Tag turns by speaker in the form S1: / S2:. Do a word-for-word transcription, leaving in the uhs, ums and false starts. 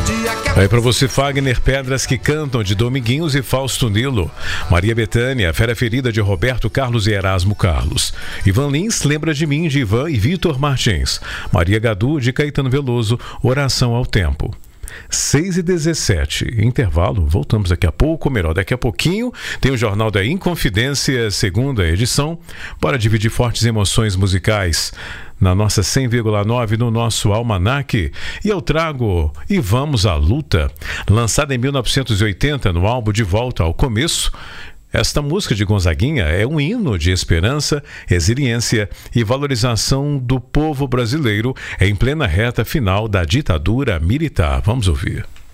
S1: Aí para você, Fagner, Pedras que Cantam, de Dominguinhos e Fausto Nilo. Maria Bethânia, Fera Ferida, de Roberto Carlos e Erasmo Carlos. Ivan Lins, Lembra de Mim, de Ivan e Vitor Martins. Maria Gadu, de Caetano Veloso, Oração ao Tempo. seis e dezessete, intervalo, voltamos daqui a pouco, melhor, daqui a pouquinho tem o Jornal da Inconfidência, segunda edição, para dividir fortes emoções musicais na nossa cem vírgula nove, no nosso almanaque. E eu trago E Vamos à Luta, lançada em mil novecentos e oitenta no álbum De Volta ao Começo. Esta música de Gonzaguinha é um hino de esperança, resiliência e valorização do povo brasileiro em plena reta final da ditadura militar. Vamos ouvir.